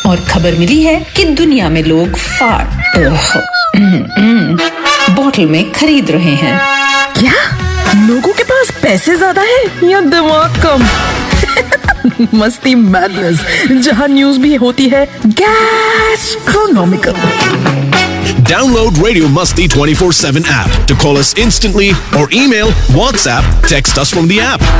और खबर मिली है कि दुनिया में लोग फार्ट बॉटल में खरीद रहे हैं। क्या लोगों के पास पैसे ज्यादा है या दिमाग कम? मस्ती मैडनेस, जहां न्यूज भी होती है गैस्ट्रोनॉमिकल। Download Radio Musti 24/7 app to call us instantly or email, WhatsApp, text us from the app.